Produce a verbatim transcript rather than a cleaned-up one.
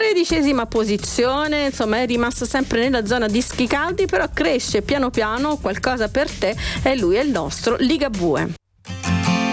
tredicesima posizione, insomma è rimasto sempre nella zona dischi caldi, però cresce piano piano, qualcosa per te, e lui è il nostro Ligabue.